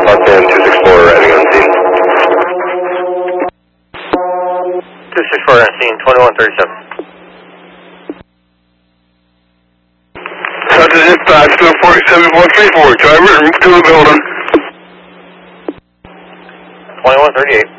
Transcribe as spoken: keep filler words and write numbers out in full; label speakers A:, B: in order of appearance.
A: Montana two six four arriving on scene.
B: two six four on scene, twenty-one thirty-seven.
C: South of dispatch, two forty-seven point three four, driver to the building.
B: twenty-one thirty-eight.